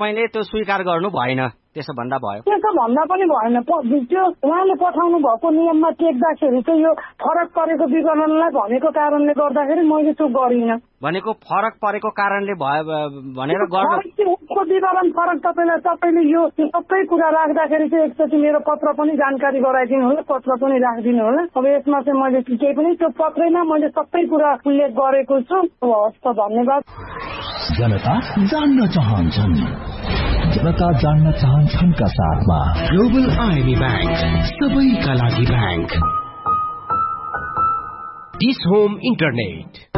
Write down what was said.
तपाईले त्यो स्वीकार गर्नु भएन, त्यसो भन्दा भयो? त्यसो भन्दा पनि भएन। त्यो उहाँले पठाउनु भएको नियममा टेक्दाखेरि चाहिँ यो फरक परेको विवरणलाई भनेको कारणले गर्दाखेरि मैले त्यो गरिनँ। भनेको फरक परेको कारणले भयो भनेर उसको विवरण फरक। तपाईँले यो सबै कुरा राख्दाखेरि चाहिँ एकचोटि मेरो पत्र पनि जानकारी गराइदिनु होला, पत्र पनि राखिदिनु होला। अब यसमा चाहिँ मैले केही पनि त्यो पत्रैमा मैले सबै कुरा उल्लेख गरेको छु। हस् त, धन्यवाद। जनता जान्न चाहन्छन्, जनता जान्न चाहन्छन् का साथमा ग्लोबल आईएमई बैंक, सबैका लागि बैंक। Dish home internet.